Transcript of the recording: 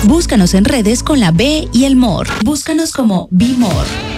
Búscanos en redes con la B y el More. Búscanos como Be More.